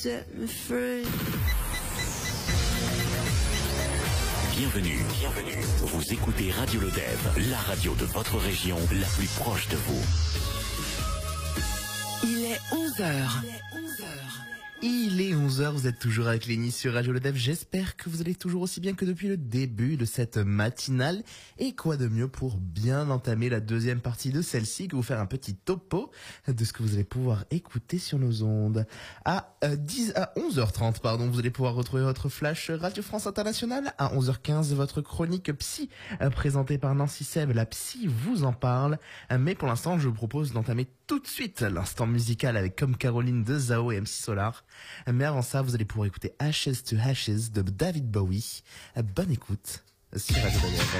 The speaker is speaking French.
set me free. Bienvenue. Vous écoutez Radio Lodève, la radio de votre région, la plus proche de vous. Il est 11h. Il est 11h, vous êtes toujours avec Lénie sur Radio Lodève. J'espère que vous allez toujours aussi bien que depuis le début de cette matinale. Et quoi de mieux pour bien entamer la deuxième partie de celle-ci que vous faire un petit topo de ce que vous allez pouvoir écouter sur nos ondes. À 11h30, vous allez pouvoir retrouver votre flash Radio France Internationale. À 11h15, votre chronique Psy, présentée par Nancy Seb. La Psy vous en parle. Mais pour l'instant, je vous propose d'entamer tout de suite l'instant musical avec Comme Caroline de Zao et MC Solar. Mais avant ça, vous allez pouvoir écouter Ashes to Ashes de David Bowie. Bonne écoute sur Radio Lodève.